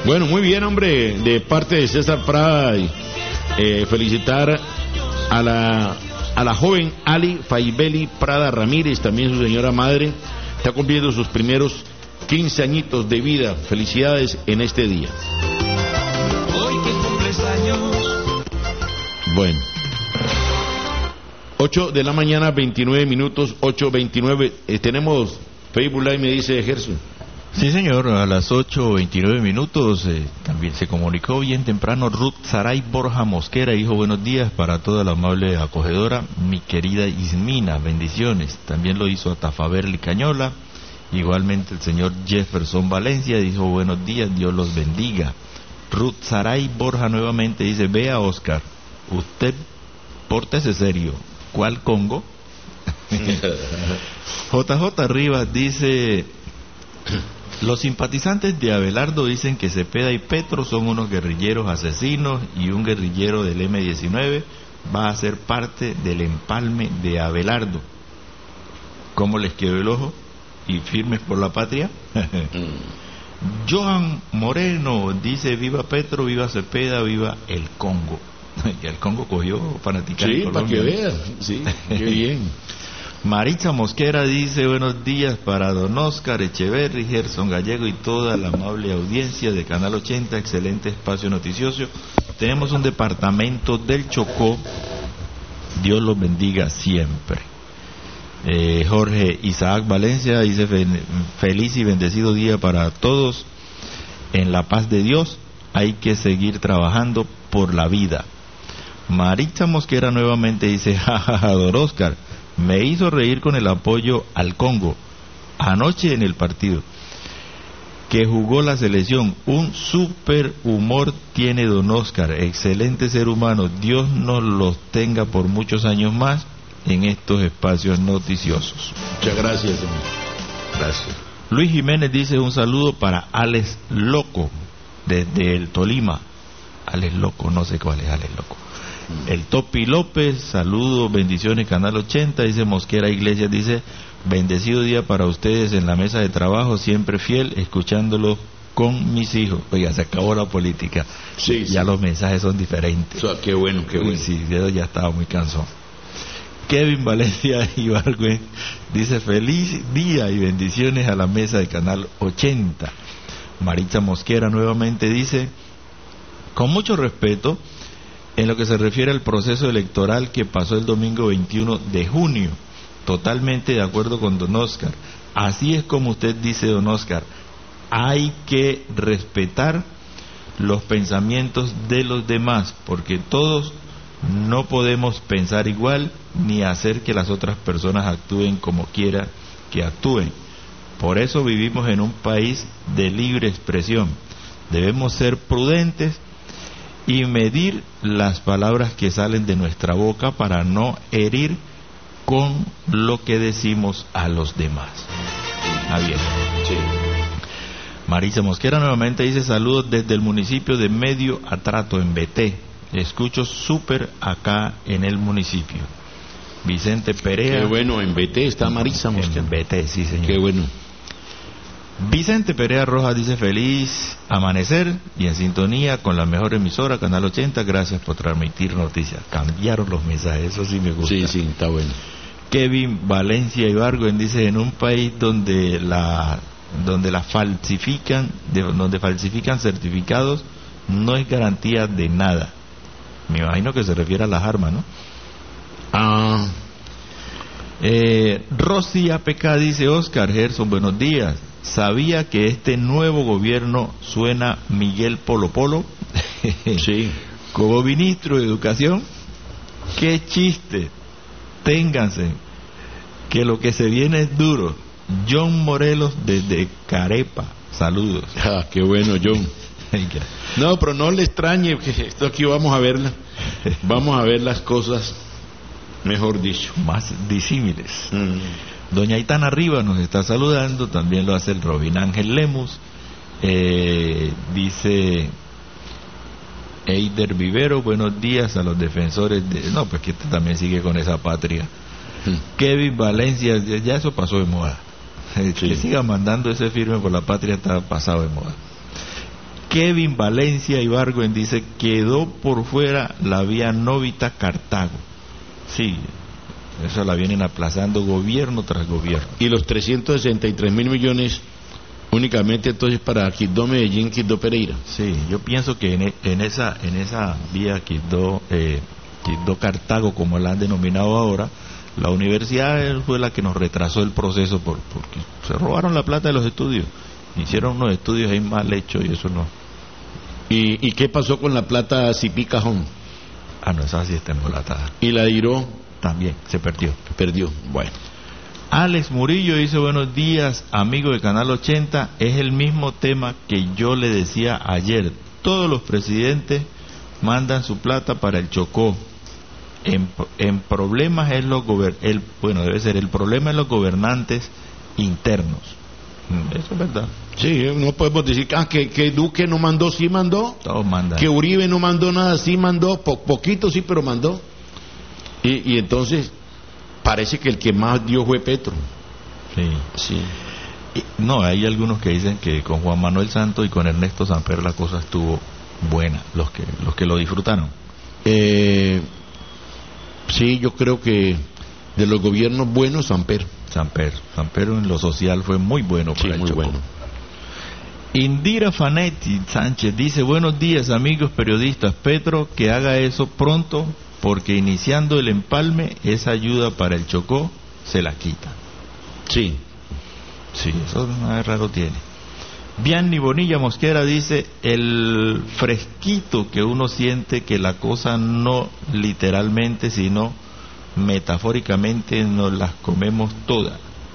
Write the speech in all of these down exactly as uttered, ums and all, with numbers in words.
Bueno, muy bien, hombre, de parte de César Prada, eh, felicitar a la, a la joven Ali Faibeli Prada Ramírez, también su señora madre, está cumpliendo sus primeros quince añitos de vida. Felicidades en este día. Hoy que cumples años. Bueno. ocho de la mañana, veintinueve minutos, ocho veintinueve. Eh, tenemos Facebook Live, me dice Gerson. Sí, señor, a las ocho veintinueve minutos eh, también se comunicó bien temprano Ruth Saray Borja Mosquera, dijo buenos días para toda la amable acogedora, mi querida Ismina, bendiciones. También lo hizo Atafaberli Cañola, igualmente el señor Jefferson Valencia dijo buenos días, Dios los bendiga. Ruth Saray Borja nuevamente dice, vea Oscar, usted pórtese serio, ¿cuál Congo? J J Rivas dice, los simpatizantes de Abelardo dicen que Cepeda y Petro son unos guerrilleros asesinos y un guerrillero del eme diecinueve va a ser parte del empalme de Abelardo. ¿Cómo les quedó el ojo? ¿Y firmes por la patria? Johan Moreno dice, viva Petro, viva Cepeda, viva el Congo. Ya el Congo cogió fanaticada. Sí, para que vean. Sí, qué bien. Maritza Mosquera dice, buenos días para don Oscar Echeverri, Gerson Gallego y toda la amable audiencia de Canal ochenta, excelente espacio noticioso. Tenemos un departamento del Chocó, Dios los bendiga siempre. Eh, Jorge Isaac Valencia dice, feliz y bendecido día para todos, en la paz de Dios, hay que seguir trabajando por la vida. Maritza Mosquera nuevamente dice, jajaja, don Oscar, me hizo reír con el apoyo al Congo anoche en el partido que jugó la selección. Un super humor tiene don Oscar, excelente ser humano. Dios nos los tenga por muchos años más en estos espacios noticiosos. Muchas gracias, señor. Gracias. Luis Jiménez dice, un saludo para Alex Loco desde el Tolima. Alex Loco, no sé cuál es Alex Loco. El Topi López, saludos, bendiciones, Canal ochenta, dice Mosquera Iglesias, dice, bendecido día para ustedes en la mesa de trabajo, siempre fiel, escuchándolo con mis hijos. Oiga, se acabó la política, sí, ya sí. Los mensajes son diferentes. So, qué bueno, qué bueno. Uy, sí, yo ya estaba muy cansado. Kevin Valencia Ibargüen dice, feliz día y bendiciones a la mesa de Canal ochenta. Maritza Mosquera nuevamente dice, con mucho respeto, en lo que se refiere al proceso electoral que pasó el domingo veintiuno de junio, totalmente de acuerdo con don Oscar. Así es como usted dice, don Oscar, hay que respetar los pensamientos de los demás, porque todos no podemos pensar igual ni hacer que las otras personas actúen como quiera que actúen. Por eso vivimos en un país de libre expresión. Debemos ser prudentes y medir las palabras que salen de nuestra boca para no herir con lo que decimos a los demás. Ah, bien. Sí. Marisa Mosquera nuevamente dice, saludos desde el municipio de Medio Atrato en Beté. Escucho súper acá en el municipio. Vicente Perea. Qué bueno, en Beté está Marisa Mosquera. En Beté, sí, señor. Qué bueno. Vicente Perea Rojas dice, feliz amanecer y en sintonía con la mejor emisora, Canal ochenta, gracias por transmitir noticias. Cambiaron los mensajes, eso sí me gusta. Sí, sí, está bueno. Kevin Valencia Ibargüen dice, en un país donde la donde la falsifican, de, donde falsifican certificados, no es garantía de nada. Me imagino que se refiere a las armas, ¿no? Ah. Eh, Rosy A P K dice, Oscar Gerson, buenos días. ¿Sabía que este nuevo gobierno suena Miguel Polo Polo? Sí. Como ministro de Educación. ¡Qué chiste! Ténganse, que lo que se viene es duro. John Morelos desde Carepa. Saludos. Ah, qué bueno, John. No, pero no le extrañe, que esto aquí vamos a verla. Vamos a ver las cosas, mejor dicho, más disímiles. Mm. Doña Aitana Rivas nos está saludando, también lo hace el Robin Ángel Lemus. Eh, dice Eider Vivero, buenos días a los defensores de... No, pues que este también sigue con esa patria. Mm. Kevin Valencia, ya eso pasó de moda. Sí. Que siga mandando ese firme por la patria está pasado de moda. Kevin Valencia Ibargüen dice, quedó por fuera la vía Novita-Cartago. Sí, eso la vienen aplazando gobierno tras gobierno. Y los trescientos sesenta y tres mil millones únicamente entonces para Quibdó, Medellín, Quibdó, Pereira. Sí, yo pienso que en, en esa en esa vía Quibdó, eh, Quibdó Cartago, como la han denominado ahora, la universidad fue la que nos retrasó el proceso por, porque se robaron la plata de los estudios, hicieron unos estudios ahí mal hechos y eso no. ¿Y, y qué pasó con la plata Cipí Cajón? Ah, no, esa sí está embolatada. Y la Iró también se perdió. Perdió. Bueno. Alex Murillo dice, buenos días, amigo de Canal ochenta, es el mismo tema que yo le decía ayer. Todos los presidentes mandan su plata para el Chocó. En, en problemas es los gober el bueno debe ser el problema es los gobernantes internos. Eso es verdad. Sí, no podemos decir ah, que, que Duque no mandó, sí mandó. Todos mandan. Que Uribe no mandó nada, sí mandó, po poquito sí, pero mandó. Y, y entonces parece que el que más dio fue Petro. Sí. Sí. Y, no, hay algunos que dicen que con Juan Manuel Santos y con Ernesto Samper la cosa estuvo buena, los que los que lo disfrutaron. Eh, sí, yo creo que de los gobiernos buenos, Samper. Samper, Samper en lo social fue muy bueno para sí, el muy Chocó. bueno. Indira Fanetti Sánchez dice, buenos días amigos periodistas, Petro que haga eso pronto porque iniciando el empalme esa ayuda para el Chocó se la quita. Sí. Sí, eso nada raro tiene. Bianni Bonilla Mosquera dice, el fresquito que uno siente que la cosa no literalmente sino metafóricamente nos las comemos todas.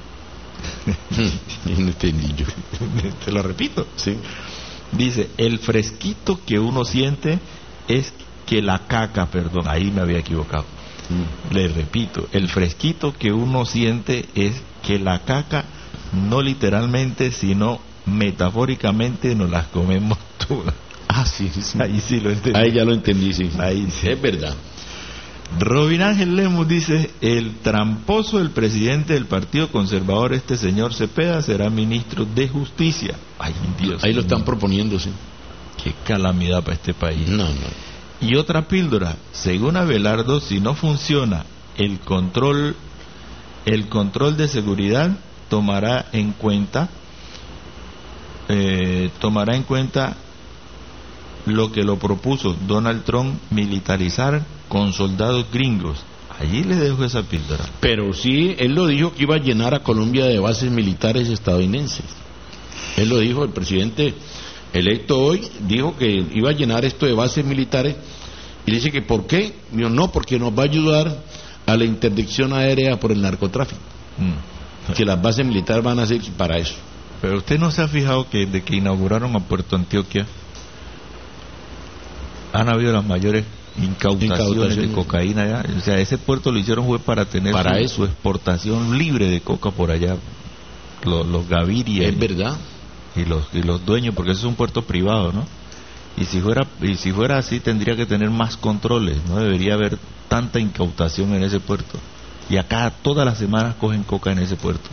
No entendí yo. Te lo repito. Sí. Dice, el fresquito que uno siente es que la caca, perdón, ahí me había equivocado. Mm. Le repito, el fresquito que uno siente es que la caca no literalmente sino metafóricamente nos las comemos todas. Ah, sí, sí. Ahí sí lo entendí. Ahí ya lo entendí, sí. Ahí sí. Es verdad. Robin Ángel Lemus dice, el tramposo del presidente del Partido Conservador, este señor Cepeda, será ministro de Justicia. Ay, Dios. Ahí lo están proponiendo, sí. Qué calamidad para este país. No, no. Y otra píldora, según Abelardo, si no funciona el control, el control de seguridad tomará en cuenta, eh, tomará en cuenta lo que lo propuso Donald Trump, militarizar con soldados gringos. Allí le dejo esa píldora. Pero sí, él lo dijo que iba a llenar a Colombia de bases militares estadounidenses. Él lo dijo, el presidente electo hoy dijo que iba a llenar esto de bases militares y dice que ¿por qué? Dijo, no, porque nos va a ayudar a la interdicción aérea por el narcotráfico. Mm. Que las bases militares van a ser para eso. Pero usted no se ha fijado que desde que inauguraron a Puerto Antioquia han habido las mayores incautaciones, incautaciones de cocaína allá. O sea, ese puerto lo hicieron fue para tener para su, eso. su exportación libre de coca por allá. Los, los Gaviria es y, verdad y los y los dueños, porque eso es un puerto privado, ¿no? Y si fuera y si fuera así tendría que tener más controles, no debería haber tanta incautación en ese puerto. Y acá todas las semanas cogen coca en ese puerto.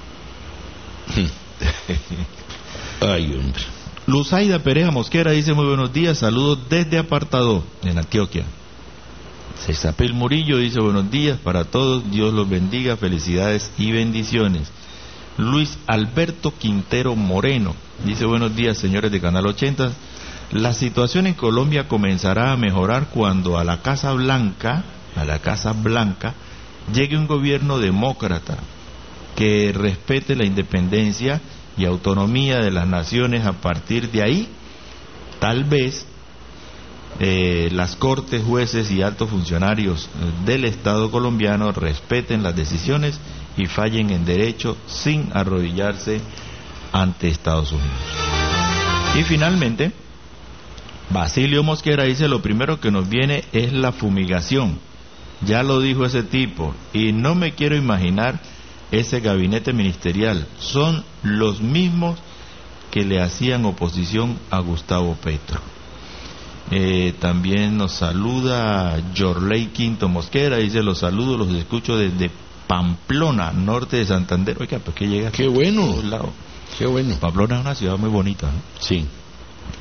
Ay, hombre. Luzaida Pereja Mosquera dice, muy buenos días, saludos desde Apartadó, en Antioquia. Cesapel Murillo dice, buenos días para todos, Dios los bendiga, felicidades y bendiciones. Luis Alberto Quintero Moreno dice, buenos días señores de Canal ochenta, la situación en Colombia comenzará a mejorar cuando a la Casa Blanca, a la Casa Blanca, llegue un gobierno demócrata que respete la independencia y autonomía de las naciones. A partir de ahí, tal vez eh, las cortes, jueces y altos funcionarios del Estado colombiano respeten las decisiones y fallen en derecho sin arrodillarse ante Estados Unidos. Y finalmente, Basilio Mosquera dice, lo primero que nos viene es la fumigación. Ya lo dijo ese tipo, y no me quiero imaginar ese gabinete ministerial. Son los mismos que le hacían oposición a Gustavo Petro. Eh, también nos saluda Yorley Quinto Mosquera, dice, los saludos, los escucho desde Pamplona, norte de Santander. Oiga, pues que llega. Qué bueno. Lado. Qué bueno. Pamplona es una ciudad muy bonita, ¿no? Sí.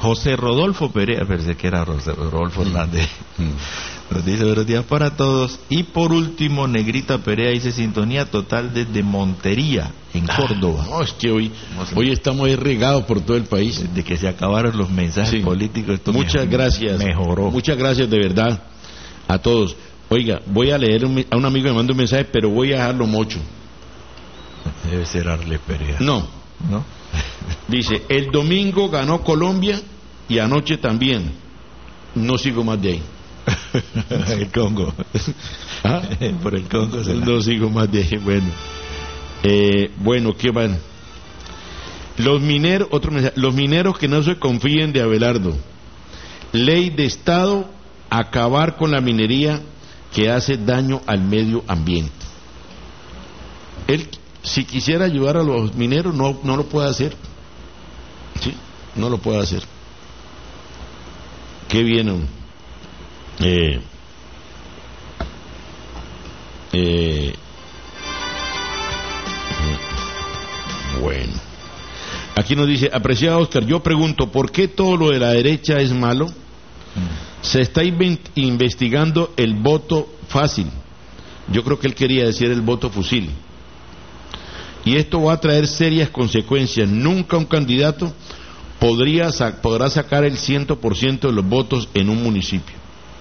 José Rodolfo Perea, pensé que era José Rodolfo Hernández. Nos dice buenos días para todos. Y por último, Negrita Perea dice sintonía total desde Montería, en Córdoba. Ah, no, es que hoy, hoy estamos ahí regados por todo el país. Desde que se acabaron los mensajes sí. políticos. Esto Muchas mejor, gracias. Mejoró. Muchas gracias de verdad a todos. Oiga, voy a leer un, a un amigo que me manda un mensaje, pero voy a dejarlo mocho. Debe ser Arles Perea. No. ¿No? Dice, el domingo ganó Colombia y anoche también. No sigo más de ahí. El Congo. ¿Ah? Por el Congo. Se la... No sigo más de ahí. Bueno, eh, bueno, ¿qué van? Los mineros, otro mensaje, los mineros que no se confíen de Abelardo. Ley de Estado, acabar con la minería que hace daño al medio ambiente. Él, si quisiera ayudar a los mineros, no, no lo puede hacer. Sí, no lo puede hacer. Qué bien. Eh, eh, bueno, aquí nos dice, apreciado Oscar, yo pregunto, ¿por qué todo lo de la derecha es malo? Se está investigando el voto fácil. Yo creo que él quería decir el voto fusil. Y esto va a traer serias consecuencias. Nunca un candidato podría podrá sacar el cien por ciento de los votos en un municipio.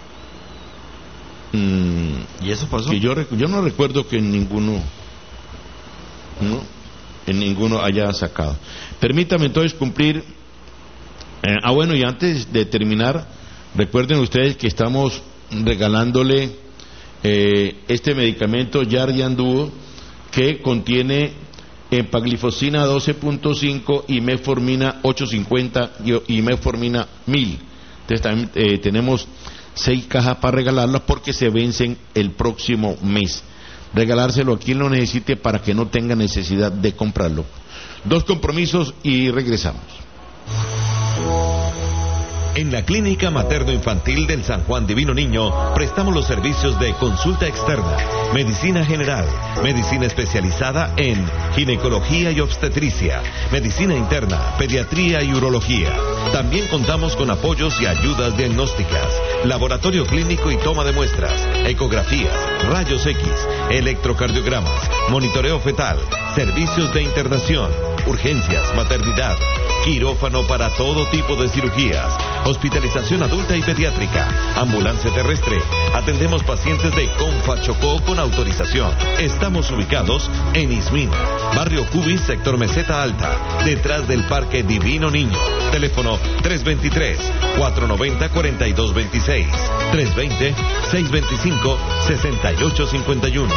Mm, ¿Y eso pasó? Que yo, yo no recuerdo que en ninguno, no, en ninguno haya sacado. Permítame entonces cumplir. Eh, ah, bueno, y antes de terminar, recuerden ustedes que estamos regalándole eh, este medicamento Yardian Duo, que contiene empaglifosina doce punto cinco y metformina ochocientos cincuenta y metformina mil. Entonces también eh, tenemos seis cajas para regalarlas porque se vencen el próximo mes. Regalárselo a quien lo necesite para que no tenga necesidad de comprarlo. Dos compromisos y regresamos. En la Clínica Materno-Infantil del San Juan Divino Niño prestamos los servicios de consulta externa, medicina general, medicina especializada en ginecología y obstetricia, medicina interna, pediatría y urología. También contamos con apoyos y ayudas diagnósticas, laboratorio clínico y toma de muestras, ecografías, rayos X, electrocardiogramas, monitoreo fetal, servicios de internación, urgencias, maternidad, quirófano para todo tipo de cirugías, hospitalización adulta y pediátrica, ambulancia terrestre. Atendemos pacientes de Confa Chocó con autorización. Estamos ubicados en Ismina, barrio Cubis, sector Meseta Alta, detrás del Parque Divino Niño. Teléfono tres dos tres, cuatro nueve cero, cuatro dos dos seis, tres dos cero, seis dos cinco, seis ocho cinco uno.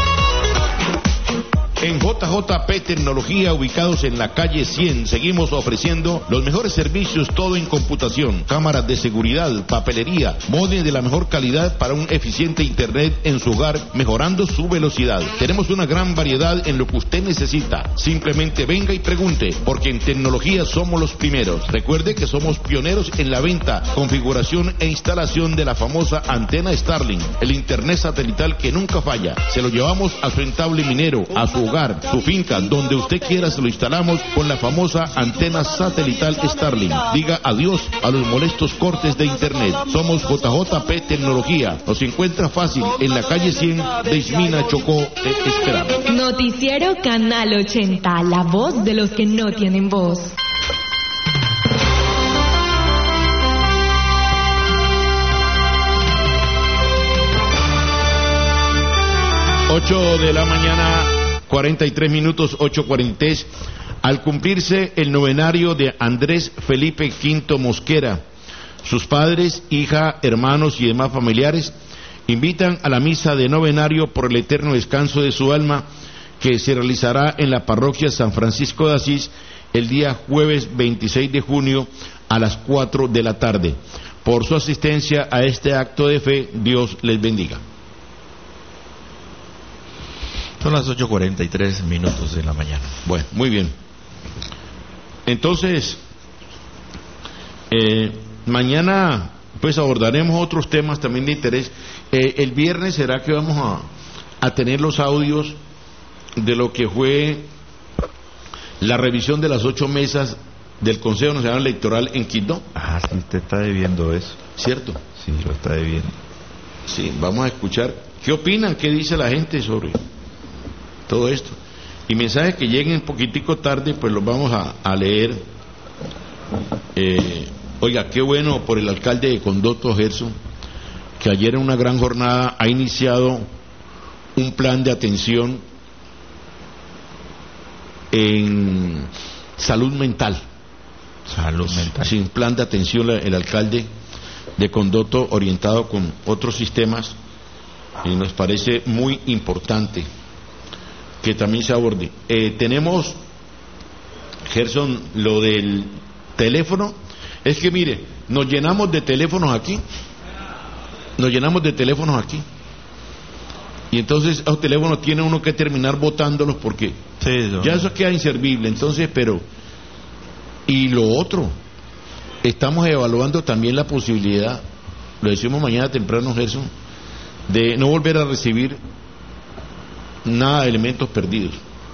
En J J P Tecnología, ubicados en la calle cien, seguimos ofreciendo los mejores servicios, todo en computación, cámaras de seguridad, papelería, módems de la mejor calidad para un eficiente internet en su hogar, mejorando su velocidad. Tenemos una gran variedad en lo que usted necesita. Simplemente venga y pregunte, porque en tecnología somos los primeros. Recuerde que somos pioneros en la venta, configuración e instalación de la famosa antena Starlink, el internet satelital que nunca falla. Se lo llevamos a su entable minero, a su hogar, su finca, donde usted quiera, se lo instalamos con la famosa antena satelital Starlink. Diga adiós a los molestos cortes de internet. Somos J J P Tecnología. Nos encuentra fácil en la calle cien de Ismina, Chocó. Te esperamos. Noticiero Canal ochenta, la voz de los que no tienen voz. Ocho de la mañana, cuarenta y tres minutos, ocho cuarenta y tres. Al cumplirse el novenario de Andrés Felipe Quinto Mosquera, sus padres, hija, hermanos y demás familiares invitan a la misa de novenario por el eterno descanso de su alma, que se realizará en la parroquia San Francisco de Asís el día jueves veintiséis de junio a las cuatro de la tarde. Por su asistencia a este acto de fe, Dios les bendiga. Son las ocho cuarenta y tres minutos de la mañana. Bueno, muy bien. Entonces, eh, mañana pues abordaremos otros temas también de interés. Eh, el viernes será que vamos a, a tener los audios de lo que fue la revisión de las ocho mesas del Consejo Nacional Electoral en Quito. Ah, sí, usted está debiendo eso. ¿Cierto? Sí, lo está debiendo. Sí, vamos a escuchar qué opinan, qué dice la gente sobre todo esto. Y mensajes que lleguen un poquitico tarde, pues los vamos a, a leer. Eh, oiga, qué bueno por el alcalde de Condoto, Gerson, que ayer en una gran jornada ha iniciado un plan de atención en salud mental. Salud mental. Sin plan de atención, el alcalde de Condoto orientado con otros sistemas, y nos parece muy importante que también se aborde. Eh, tenemos, Gerson, lo del teléfono. Es que mire, nos llenamos de teléfonos aquí, nos llenamos de teléfonos aquí, y entonces esos teléfonos tiene uno que terminar botándolos porque sí, eso. ya eso queda inservible. Entonces, pero y lo otro, estamos evaluando también la posibilidad, lo decimos mañana temprano, Gerson, de no volver a recibir nada de elementos perdidos,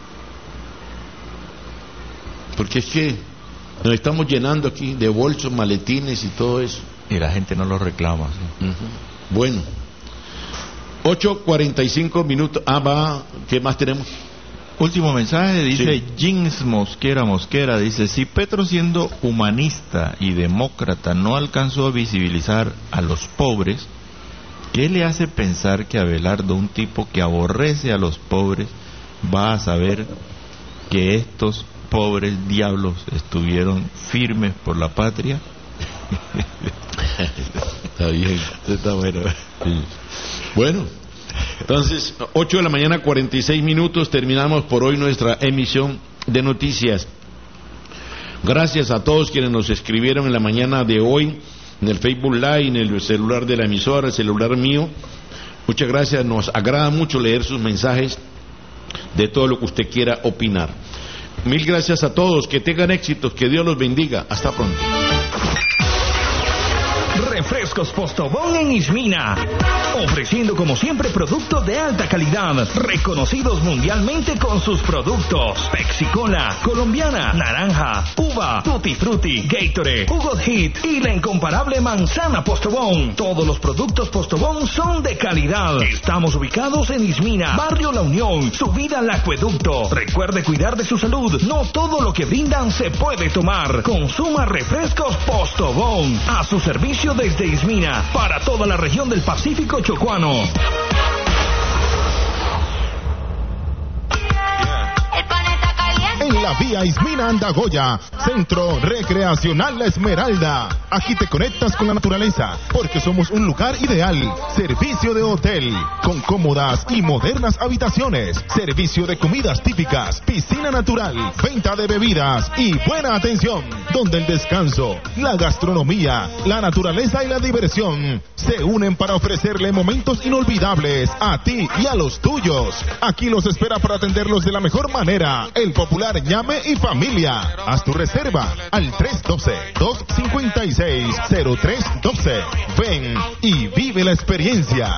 porque es que nos estamos llenando aquí de bolsos, maletines y todo eso, y la gente no lo reclama, ¿sí? Uh-huh. Bueno, ocho cuarenta y cinco minutos. Ah, va, ¿qué más tenemos? Último mensaje, dice Sí. Jins Mosquera Mosquera, dice: si Petro, siendo humanista y demócrata, no alcanzó a visibilizar a los pobres, ¿qué le hace pensar que Abelardo, un tipo que aborrece a los pobres, va a saber que estos pobres diablos estuvieron firmes por la patria? Está bien, está bueno. Sí. Bueno, entonces, ocho de la mañana, cuarenta y seis minutos, terminamos por hoy nuestra emisión de noticias. Gracias a todos quienes nos escribieron en la mañana de hoy, en el Facebook Live, en el celular de la emisora, el celular mío. Muchas gracias, nos agrada mucho leer sus mensajes de todo lo que usted quiera opinar. Mil gracias a todos, que tengan éxitos, que Dios los bendiga. Hasta pronto. Refrescos Postobón en Ismina, ofreciendo como siempre productos de alta calidad, reconocidos mundialmente con sus productos: Pepsi Cola, colombiana, naranja, uva, Tutti Frutti, Gatorade, Hugo Hit y la incomparable manzana Postobón. Todos los productos Postobón son de calidad. Estamos ubicados en Ismina, Barrio La Unión, subida al acueducto. Recuerde cuidar de su salud, no todo lo que brindan se puede tomar. Consuma refrescos Postobón, a su servicio desde Ismina, para toda la región del Pacífico chocuano. En la vía Ismina Andagoya, Centro Recreacional La Esmeralda. Aquí te conectas con la naturaleza, porque somos un lugar ideal. Servicio de hotel, con cómodas y modernas habitaciones. Servicio de comidas típicas, piscina natural, venta de bebidas y buena atención. Donde el descanso, la gastronomía, la naturaleza y la diversión se unen para ofrecerle momentos inolvidables a ti y a los tuyos. Aquí los espera para atenderlos de la mejor manera el popular Ñame y Familia. Haz tu reserva al tres uno dos, dos cinco seis, cero tres uno dos. Ven y vive la experiencia.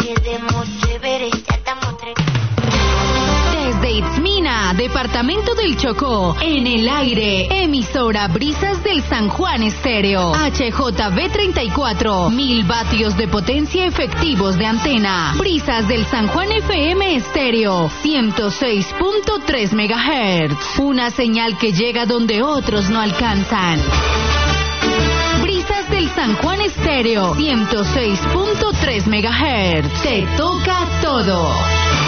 Desde Itzmina, departamento del Chocó, en el aire, emisora Brisas del San Juan Estéreo, H J V treinta y cuatro, mil vatios de potencia efectivos de antena. Brisas del San Juan F M Estéreo, ciento seis punto tres megahertz, una señal que llega donde otros no alcanzan. Brisas del San Juan Estéreo, ciento seis punto tres megahertz, te toca todo.